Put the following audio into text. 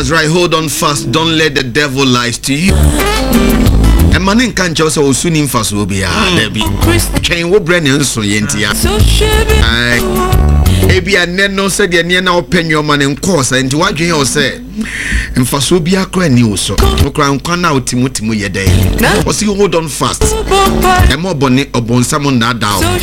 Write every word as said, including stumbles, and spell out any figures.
That's right, hold on fast, don't let the devil lie to you. And man can't just so soon in fast will be a baby. Chain will bring in so yentia. Ebi a neno said the near now pen your man in course and to what you say. And for so be a cry news so. No crown can out Timothy Muya day. Was you hold on fast? And more bonnet or bon someone that down.